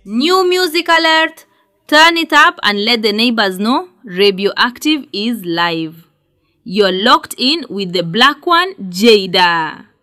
New music alert! Turn it up and let the neighbors know Radioactive is live. You're locked in with the black one, Jada.